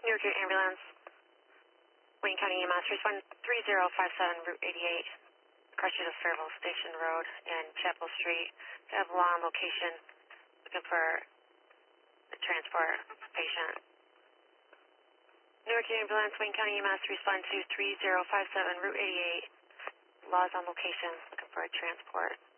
Newark Ambulance, Wayne County EMS, respond 3057 Route 88, crossing of Fairville Station Road and Chapel Street. I have law on location, looking for a transport patient. Newark Ambulance, Wayne County EMS, respond to 3057 Route 88. Laws on location, looking for a transport.